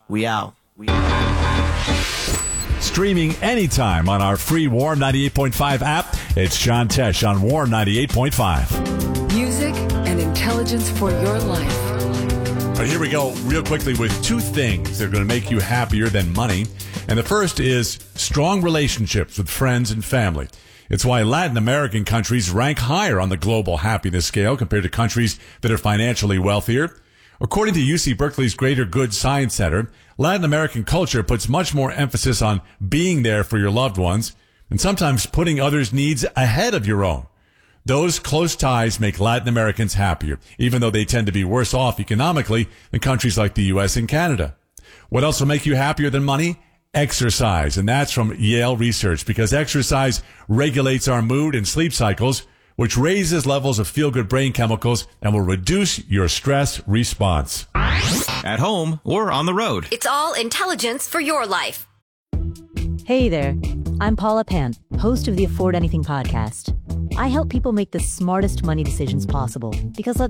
We out. Streaming anytime on our free Warm 98.5 app. It's John Tesh on Warm 98.5. Music and intelligence for your life. All right, here we go real quickly with two things that are going to make you happier than money. And the first is strong relationships with friends and family. It's why Latin American countries rank higher on the global happiness scale compared to countries that are financially wealthier. According to UC Berkeley's Greater Good Science Center, Latin American culture puts much more emphasis on being there for your loved ones and sometimes putting others' needs ahead of your own. Those close ties make Latin Americans happier, even though they tend to be worse off economically than countries like the U.S. and Canada. What else will make you happier than money? Exercise, and that's from Yale research, because exercise regulates our mood and sleep cycles, which raises levels of feel-good brain chemicals and will reduce your stress response. At home or on the road. It's all intelligence for your life. Hey there, I'm Paula Pan, host of the Afford Anything podcast. I help people make the smartest money decisions possible, because let's